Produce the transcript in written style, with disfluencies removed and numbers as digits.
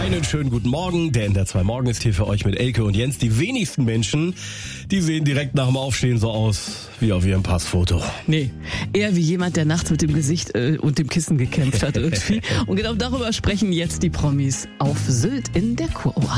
Einen schönen guten Morgen, der in der 2 Morgen ist hier für euch mit Elke und Jens. Die wenigsten Menschen, die sehen direkt nach dem Aufstehen so aus wie auf ihrem Passfoto. Nee, eher wie jemand, der nachts mit dem Gesicht und dem Kissen gekämpft hat irgendwie. Und genau darüber sprechen jetzt die Promis auf Sylt in der Kuroase.